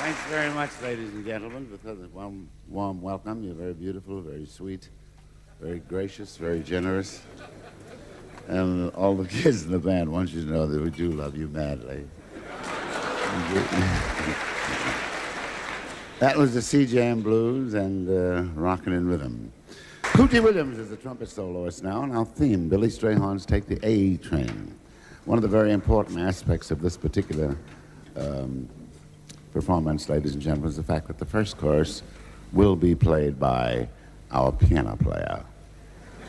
Thanks very much, ladies and gentlemen, for the warm welcome. You're very beautiful, very sweet, very gracious, very generous. And all the kids in the band want you to know that we do love you madly. That was the C-Jam Blues and Rockin' in Rhythm. Cootie Williams is the trumpet soloist now, and our theme, Billy Strayhorn's Take the A Train. One of the very important aspects of this particular performance, ladies and gentlemen, is the fact that the first chorus will be played by our piano player.